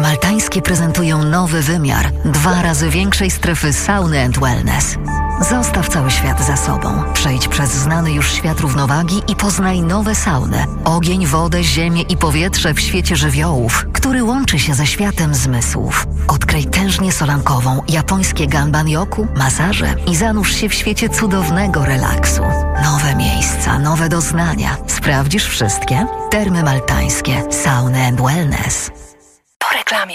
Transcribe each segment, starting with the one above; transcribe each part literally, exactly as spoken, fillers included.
Maltańskie prezentują nowy wymiar dwa razy większej strefy sauny and wellness. Zostaw cały świat za sobą. Przejdź przez znany już świat równowagi i poznaj nowe sauny. Ogień, wodę, ziemię i powietrze w świecie żywiołów, który łączy się ze światem zmysłów. Odkryj tężnię solankową, japońskie ganban-yoku, masaże i zanurz się w świecie cudownego relaksu. Nowe miejsca, nowe doznania. Sprawdzisz wszystkie? Termy maltańskie. Sauny and wellness. Po reklamie.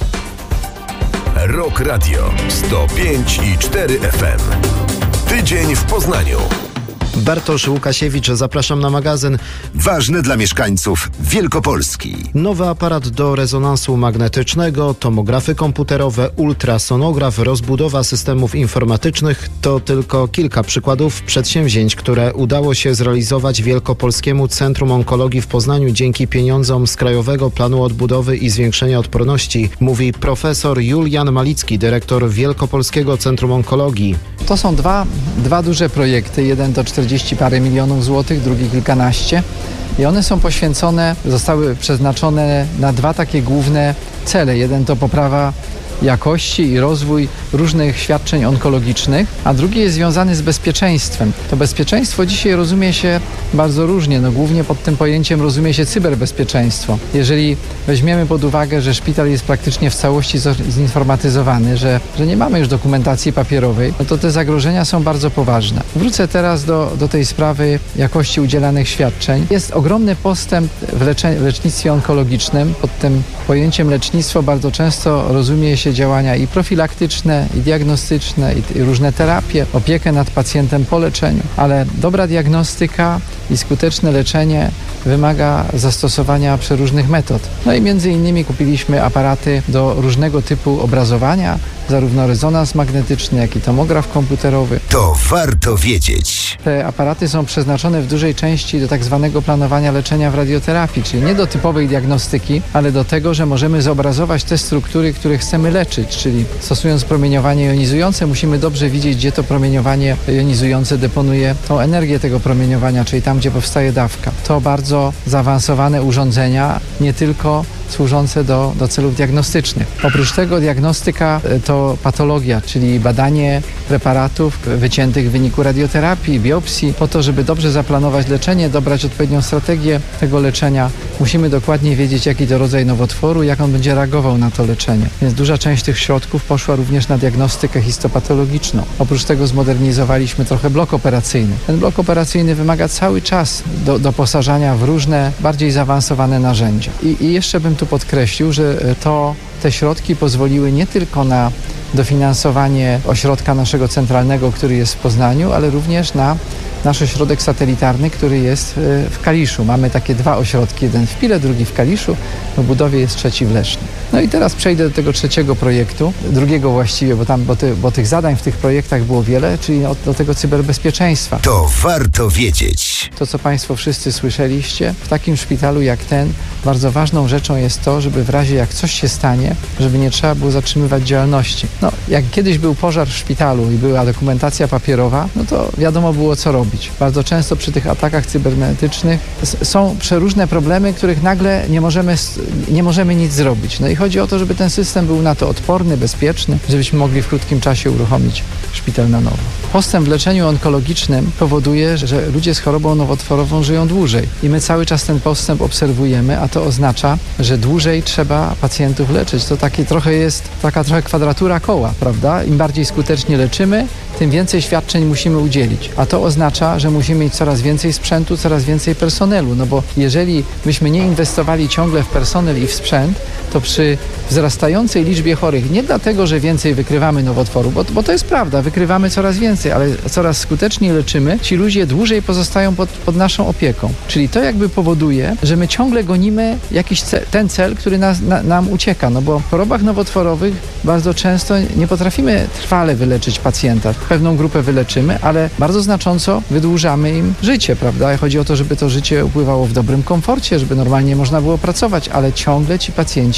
Rock Radio sto pięć i cztery F M. Tydzień w Poznaniu. Bartosz Łukasiewicz, zapraszam na magazyn. Ważne dla mieszkańców Wielkopolski. Nowy aparat do rezonansu magnetycznego, tomografy komputerowe, ultrasonograf, rozbudowa systemów informatycznych to tylko kilka przykładów przedsięwzięć, które udało się zrealizować Wielkopolskiemu Centrum Onkologii w Poznaniu dzięki pieniądzom z Krajowego Planu Odbudowy i Zwiększenia Odporności, mówi profesor Julian Malicki, dyrektor Wielkopolskiego Centrum Onkologii. To są dwa, dwa duże projekty, jeden to czterdzieści parę milionów złotych, drugi kilkanaście i one są poświęcone, zostały przeznaczone na dwa takie główne cele. Jeden to poprawa jakości i rozwój różnych świadczeń onkologicznych, a drugi jest związany z bezpieczeństwem. To bezpieczeństwo dzisiaj rozumie się bardzo różnie, no głównie pod tym pojęciem rozumie się cyberbezpieczeństwo. Jeżeli weźmiemy pod uwagę, że szpital jest praktycznie w całości zinformatyzowany, że, że nie mamy już dokumentacji papierowej, no to te zagrożenia są bardzo poważne. Wrócę teraz do, do tej sprawy jakości udzielanych świadczeń. Jest ogromny postęp w, lecze, w lecznictwie onkologicznym. Pod tym pojęciem lecznictwo bardzo często rozumie się działania i profilaktyczne, i diagnostyczne, i, i różne terapie, opiekę nad pacjentem po leczeniu, ale dobra diagnostyka i skuteczne leczenie wymaga zastosowania przeróżnych metod. No i między innymi kupiliśmy aparaty do różnego typu obrazowania, zarówno rezonans magnetyczny, jak i tomograf komputerowy. To warto wiedzieć. Te aparaty są przeznaczone w dużej części do tak zwanego planowania leczenia w radioterapii, czyli nie do typowej diagnostyki, ale do tego, że możemy zobrazować te struktury, które chcemy leczyć, czyli stosując promieniowanie jonizujące, musimy dobrze widzieć, gdzie to promieniowanie jonizujące deponuje tą energię tego promieniowania, czyli tam, gdzie powstaje dawka. To bardzo zaawansowane urządzenia, nie tylko służące do, do celów diagnostycznych. Oprócz tego diagnostyka to patologia, czyli badanie preparatów wyciętych w wyniku radioterapii, biopsji, po to, żeby dobrze zaplanować leczenie, dobrać odpowiednią strategię tego leczenia. Musimy dokładnie wiedzieć, jaki to rodzaj nowotworu, jak on będzie reagował na to leczenie. Więc duża część tych środków poszła również na diagnostykę histopatologiczną. Oprócz tego zmodernizowaliśmy trochę blok operacyjny. Ten blok operacyjny wymaga cały czas do, doposażania w różne, bardziej zaawansowane narzędzia. I, i jeszcze bym tu podkreślił, że to te środki pozwoliły nie tylko na dofinansowanie ośrodka naszego centralnego, który jest w Poznaniu, ale również na nasz ośrodek satelitarny, który jest w Kaliszu. Mamy takie dwa ośrodki, jeden w Pile, drugi w Kaliszu. W budowie jest trzeci w Lesznie. No i teraz przejdę do tego trzeciego projektu, drugiego właściwie, bo tam, bo, ty, bo tych zadań w tych projektach było wiele, czyli od, do tego cyberbezpieczeństwa. To warto wiedzieć. To, co Państwo wszyscy słyszeliście, w takim szpitalu jak ten, bardzo ważną rzeczą jest to, żeby w razie jak coś się stanie, żeby nie trzeba było zatrzymywać działalności. No, jak kiedyś był pożar w szpitalu i była dokumentacja papierowa, no to wiadomo było, co robić. Bardzo często przy tych atakach cybernetycznych są przeróżne problemy, których nagle nie możemy, nie możemy nic zrobić. No i chodzi o to, żeby ten system był na to odporny, bezpieczny, żebyśmy mogli w krótkim czasie uruchomić szpital na nowo. Postęp w leczeniu onkologicznym powoduje, że ludzie z chorobą nowotworową żyją dłużej i my cały czas ten postęp obserwujemy, a to oznacza, że dłużej trzeba pacjentów leczyć. To takie trochę jest taka trochę kwadratura koła, prawda? Im bardziej skutecznie leczymy, tym więcej świadczeń musimy udzielić. A to oznacza, że musimy mieć coraz więcej sprzętu, coraz więcej personelu, no bo jeżeli myśmy nie inwestowali ciągle w personel i w sprzęt, to przy wzrastającej liczbie chorych, nie dlatego, że więcej wykrywamy nowotworów, bo, bo to jest prawda, wykrywamy coraz więcej, ale coraz skuteczniej leczymy, ci ludzie dłużej pozostają pod, pod naszą opieką. Czyli to jakby powoduje, że my ciągle gonimy jakiś cel, ten cel, który nas, na, nam ucieka, no bo w chorobach nowotworowych bardzo często nie potrafimy trwale wyleczyć pacjenta. Pewną grupę wyleczymy, ale bardzo znacząco wydłużamy im życie, prawda? Chodzi o to, żeby to życie upływało w dobrym komforcie, żeby normalnie można było pracować, ale ciągle ci pacjenci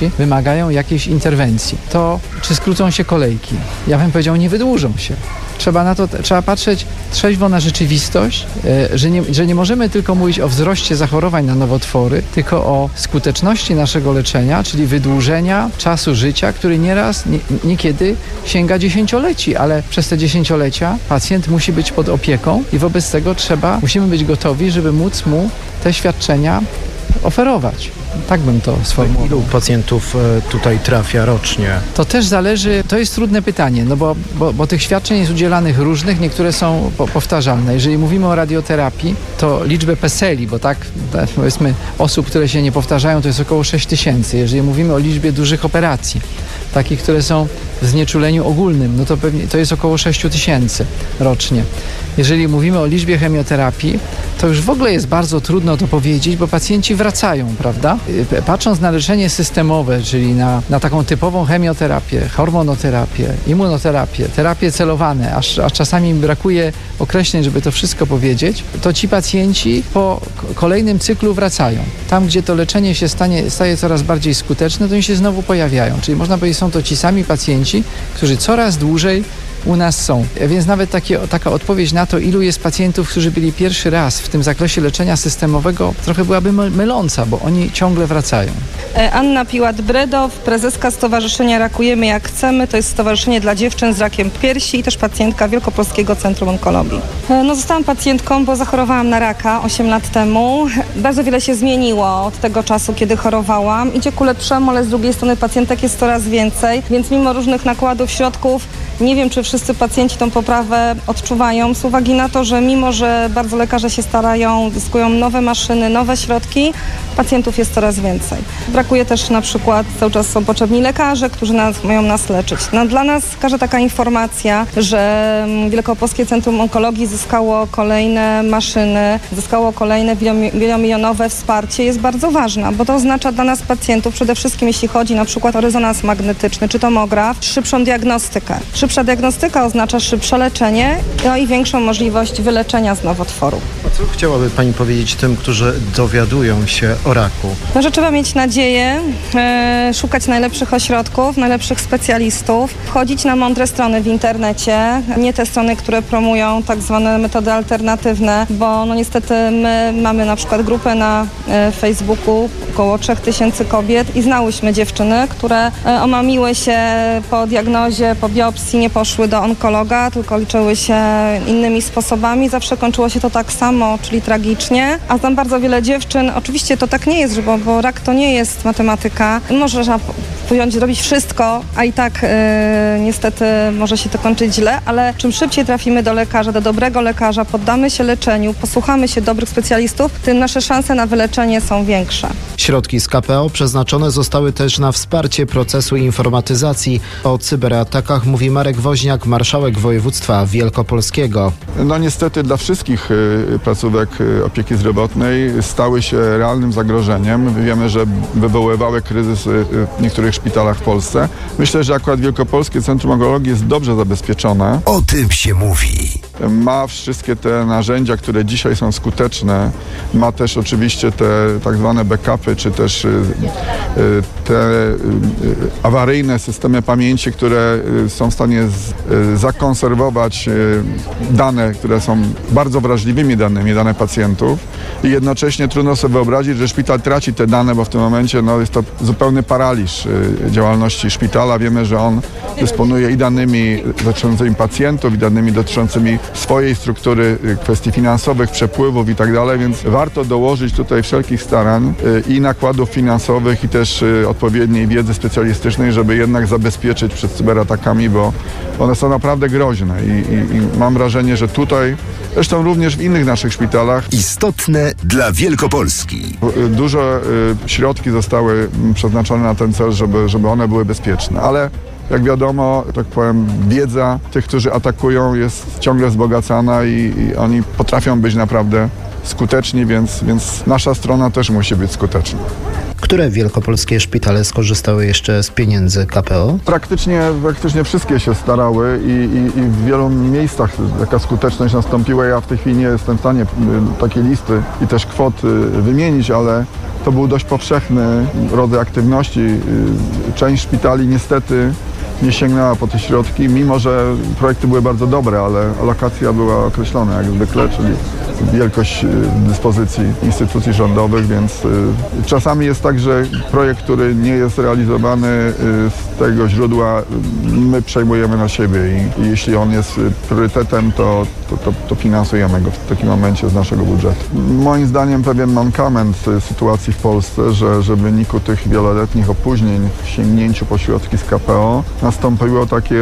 pacjenci wymagają jakiejś interwencji. To czy skrócą się kolejki? Ja bym powiedział, nie wydłużą się. Trzeba na to, trzeba patrzeć trzeźwo na rzeczywistość, że nie, że nie możemy tylko mówić o wzroście zachorowań na nowotwory, tylko o skuteczności naszego leczenia, czyli wydłużenia czasu życia, który nieraz, nie, niekiedy sięga dziesięcioleci, ale przez te dziesięciolecia pacjent musi być pod opieką i wobec tego trzeba, musimy być gotowi, żeby móc mu te świadczenia oferować. Tak bym to sformułował. Ilu pacjentów tutaj trafia rocznie? To też zależy, to jest trudne pytanie, no bo, bo, bo tych świadczeń jest udzielanych różnych, niektóre są po, powtarzalne. Jeżeli mówimy o radioterapii, to liczbę PESEL-i, bo tak, tak powiedzmy osób, które się nie powtarzają, to jest około sześć tysięcy. Jeżeli mówimy o liczbie dużych operacji, takich, które są w znieczuleniu ogólnym, no to pewnie to jest około sześć tysięcy rocznie. Jeżeli mówimy o liczbie chemioterapii, to już w ogóle jest bardzo trudno to powiedzieć, bo pacjenci wracają, prawda? Patrząc na leczenie systemowe, czyli na, na taką typową chemioterapię, hormonoterapię, immunoterapię, terapie celowane, aż, aż czasami mi brakuje określeń, żeby to wszystko powiedzieć, to ci pacjenci po kolejnym cyklu wracają. Tam, gdzie to leczenie się stanie, staje coraz bardziej skuteczne, to oni się znowu pojawiają. Czyli można powiedzieć, są to ci sami pacjenci, którzy coraz dłużej u nas są. Więc nawet takie, taka odpowiedź na to, ilu jest pacjentów, którzy byli pierwszy raz w tym zakresie leczenia systemowego, trochę byłaby myląca, bo oni ciągle wracają. Anna Piłat-Bredow, prezeska Stowarzyszenia Rakujemy Jak Chcemy. To jest stowarzyszenie dla dziewczyn z rakiem piersi i też pacjentka Wielkopolskiego Centrum Onkologii. No, zostałam pacjentką, bo zachorowałam na raka osiem lat temu. Bardzo wiele się zmieniło od tego czasu, kiedy chorowałam. Idzie ku lepszemu, ale z drugiej strony pacjentek jest coraz więcej, więc mimo różnych nakładów, środków, nie wiem, czy wszyscy pacjenci tą poprawę odczuwają z uwagi na to, że mimo, że bardzo lekarze się starają, zyskują nowe maszyny, nowe środki, pacjentów jest coraz więcej. Brakuje też na przykład, cały czas są potrzebni lekarze, którzy nas, mają nas leczyć. No, dla nas każda taka informacja, że Wielkopolskie Centrum Onkologii zyskało kolejne maszyny, zyskało kolejne wielomilionowe wsparcie, jest bardzo ważna, bo to oznacza dla nas pacjentów przede wszystkim, jeśli chodzi na przykład o rezonans magnetyczny czy tomograf, szybszą diagnostykę. Szybsza diagnostyka oznacza szybsze leczenie, no i większą możliwość wyleczenia z nowotworu. A co chciałaby Pani powiedzieć tym, którzy dowiadują się o raku? No, że trzeba mieć nadzieję, e, szukać najlepszych ośrodków, najlepszych specjalistów, wchodzić na mądre strony w internecie, nie te strony, które promują tak zwane metody alternatywne, bo no niestety my mamy na przykład grupę na e, Facebooku, około trzech tysięcy kobiet i znałyśmy dziewczyny, które e, omamiły się po diagnozie, po biopsji, nie poszły do onkologa, tylko liczyły się innymi sposobami. Zawsze kończyło się to tak samo, czyli tragicznie. A znam bardzo wiele dziewczyn. Oczywiście to tak nie jest, bo, bo rak to nie jest matematyka. Można pójść zrobić wszystko, a i tak e, niestety może się to kończyć źle, ale czym szybciej trafimy do lekarza, do dobrego lekarza, poddamy się leczeniu, posłuchamy się dobrych specjalistów, tym nasze szanse na wyleczenie są większe. Środki z K P O przeznaczone zostały też na wsparcie procesu informatyzacji. O cyberatakach mówi Marek Woźniak, marszałek województwa wielkopolskiego. No niestety dla wszystkich y, placówek y, opieki zdrowotnej stały się realnym zagrożeniem. Wiemy, że wywoływały kryzys y, w niektórych szpitalach w Polsce. Myślę, że akurat Wielkopolskie Centrum Onkologii jest dobrze zabezpieczone. O tym się mówi. Ma wszystkie te narzędzia, które dzisiaj są skuteczne. Ma też oczywiście te tak zwane backupy, czy też y, y, te y, awaryjne systemy pamięci, które y, są w stanie z, y, zakonserwować y, dane, które są bardzo wrażliwymi danymi, dane pacjentów. I jednocześnie trudno sobie wyobrazić, że szpital traci te dane, bo w tym momencie no, jest to zupełny paraliż y, działalności szpitala. Wiemy, że on dysponuje i danymi dotyczącymi pacjentów, i danymi dotyczącymi swojej struktury, kwestii finansowych, przepływów i tak dalej, więc warto dołożyć tutaj wszelkich starań i nakładów finansowych, i też odpowiedniej wiedzy specjalistycznej, żeby jednak zabezpieczyć przed cyberatakami, bo one są naprawdę groźne i, i, i mam wrażenie, że tutaj, zresztą również w innych naszych szpitalach, istotne dla Wielkopolski. Duże y, środki zostały przeznaczone na ten cel, żeby, żeby one były bezpieczne, ale jak wiadomo, tak powiem, wiedza tych, którzy atakują, jest ciągle wzbogacana i, i oni potrafią być naprawdę skuteczni, więc, więc nasza strona też musi być skuteczna. Które wielkopolskie szpitale skorzystały jeszcze z pieniędzy K P O? Praktycznie, praktycznie wszystkie się starały i, i, i w wielu miejscach taka skuteczność nastąpiła. Ja w tej chwili nie jestem w stanie takiej listy i też kwoty wymienić, ale to był dość powszechny rodzaj aktywności. Część szpitali niestety nie sięgnęła po te środki, mimo że projekty były bardzo dobre, ale alokacja była określona jak zwykle, czyli wielkość dyspozycji instytucji rządowych, więc czasami jest tak, że projekt, który nie jest realizowany z tego źródła, my przejmujemy na siebie i, i jeśli on jest priorytetem, to, to, to, to finansujemy go w takim momencie z naszego budżetu. Moim zdaniem pewien mankament sytuacji w Polsce, że, że w wyniku tych wieloletnich opóźnień w sięgnięciu po środki z K P O nastąpiło takie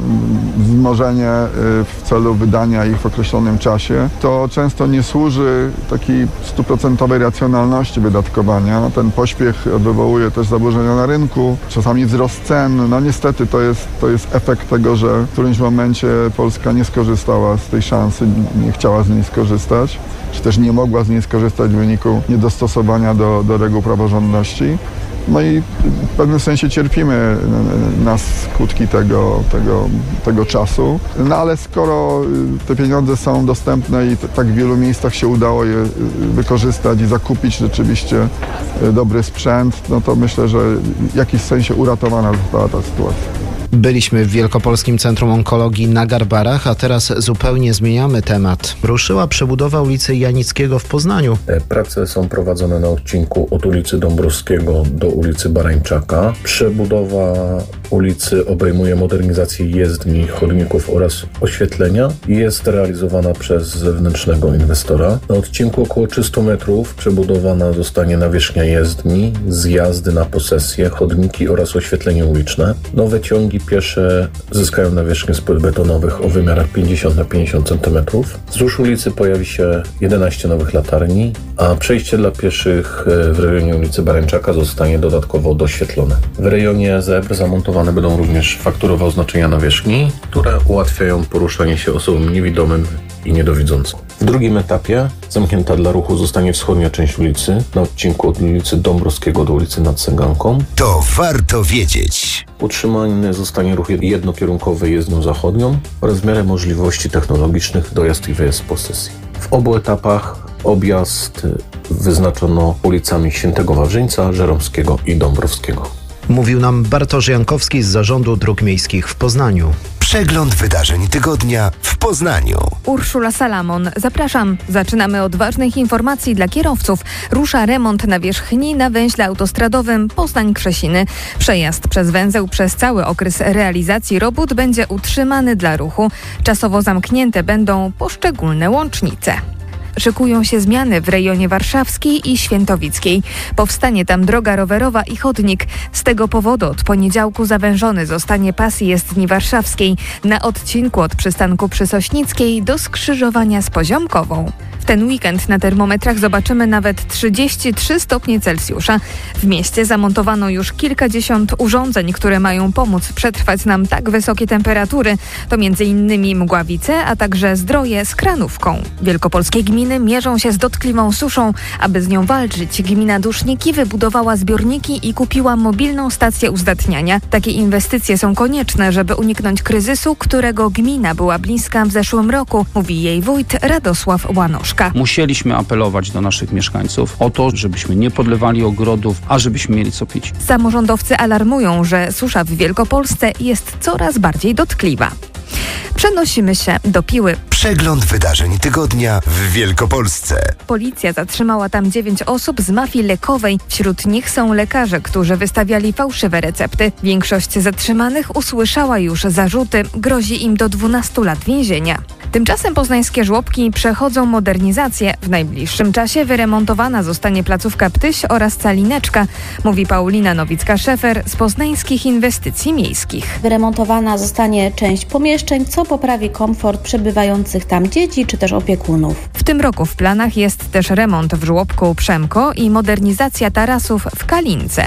wzmożenie w celu wydania ich w określonym czasie. To często nie służy takiej stuprocentowej racjonalności wydatkowania. Ten pośpiech wywołuje też zaburzenia na rynku, czasami wzrost cen. No niestety to jest, to jest efekt tego, że w którymś momencie Polska nie skorzystała z tej szansy, nie chciała z niej skorzystać, czy też nie mogła z niej skorzystać w wyniku niedostosowania do, do reguł praworządności. No i w pewnym sensie cierpimy na skutki tego, tego, tego czasu. No ale skoro te pieniądze są dostępne i tak w wielu miejscach się udało je wykorzystać i zakupić rzeczywiście dobry sprzęt, no to myślę, że w jakimś sensie uratowana została ta sytuacja. Byliśmy w Wielkopolskim Centrum Onkologii na Garbarach, a teraz zupełnie zmieniamy temat. Ruszyła przebudowa ulicy Janickiego w Poznaniu. Prace są prowadzone na odcinku od ulicy Dąbrowskiego do ulicy Barańczaka. Przebudowa ulicy obejmuje modernizację jezdni, chodników oraz oświetlenia i jest realizowana przez zewnętrznego inwestora. Na odcinku około trzysta metrów przebudowana zostanie nawierzchnia jezdni, zjazdy na posesję, chodniki oraz oświetlenie uliczne. Nowe ciągi piesze zyskają nawierzchnię z płyt betonowych o wymiarach pięćdziesiąt na pięćdziesiąt centymetrów. Wzdłuż ulicy pojawi się jedenaście nowych latarni, a przejście dla pieszych w rejonie ulicy Barańczaka zostanie dodatkowo doświetlone. W rejonie zebr zamontowane będą również fakturowe oznaczenia nawierzchni, które ułatwiają poruszanie się osobom niewidomym i niedowidzącym. W drugim etapie zamknięta dla ruchu zostanie wschodnia część ulicy na odcinku od ulicy Dąbrowskiego do ulicy nad Sęganką. To warto wiedzieć. Utrzymany zostanie ruch jednokierunkowy jezdnią zachodnią oraz w miarę możliwości technologicznych dojazd i wyjazd z posesji. W obu etapach objazd wyznaczono ulicami Świętego Wawrzyńca, Żeromskiego i Dąbrowskiego. Mówił nam Bartosz Jankowski z Zarządu Dróg Miejskich w Poznaniu. Przegląd wydarzeń tygodnia w Poznaniu. Urszula Salamon. Zapraszam. Zaczynamy od ważnych informacji dla kierowców. Rusza remont nawierzchni na węźle autostradowym Poznań-Krzesiny. Przejazd przez węzeł przez cały okres realizacji robót będzie utrzymany dla ruchu. Czasowo zamknięte będą poszczególne łącznice. Szykują się zmiany w rejonie warszawskiej i świętowickiej. Powstanie tam droga rowerowa i chodnik. Z tego powodu od poniedziałku zawężony zostanie pas jezdni warszawskiej na odcinku od przystanku przy Sośnickiej do skrzyżowania z Poziomkową. W ten weekend na termometrach zobaczymy nawet trzydzieści trzy stopnie Celsjusza. W mieście zamontowano już kilkadziesiąt urządzeń, które mają pomóc przetrwać nam tak wysokie temperatury. To między innymi mgławice, a także zdroje z kranówką. Wielkopolskie gminy mierzą się z dotkliwą suszą. Aby z nią walczyć, gmina Duszniki wybudowała zbiorniki i kupiła mobilną stację uzdatniania. Takie inwestycje są konieczne, żeby uniknąć kryzysu, którego gmina była bliska w zeszłym roku, mówi jej wójt Radosław Łanosz. Musieliśmy apelować do naszych mieszkańców o to, żebyśmy nie podlewali ogrodów, a żebyśmy mieli co pić. Samorządowcy alarmują, że susza w Wielkopolsce jest coraz bardziej dotkliwa. Przenosimy się do Piły. Przegląd wydarzeń tygodnia w Wielkopolsce. Policja zatrzymała tam dziewięć osób z mafii lekowej. Wśród nich są lekarze, którzy wystawiali fałszywe recepty. Większość zatrzymanych usłyszała już zarzuty. Grozi im do dwunastu lat więzienia. Tymczasem poznańskie żłobki przechodzą modernizację. W najbliższym czasie wyremontowana zostanie placówka Ptyś oraz Calineczka, mówi Paulina Nowicka-Szefer z Poznańskich Inwestycji Miejskich. Wyremontowana zostanie część pomieszczeń, co poprawi komfort przebywających tam dzieci czy też opiekunów. W tym roku w planach jest też remont w żłobku Przemko i modernizacja tarasów w Kalince.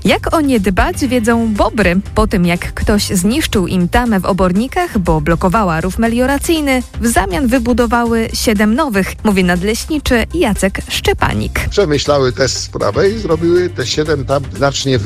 Jak o nie dbać, wiedzą bobry. Po tym, jak ktoś zniszczył im tamę w obornikach, bo blokowała rów melioracyjny, w zamian wybudowały siedem nowych, mówi nadleśniczy Jacek Szczepanik. Przemyślały tę sprawę i zrobiły te siedem tam znacznie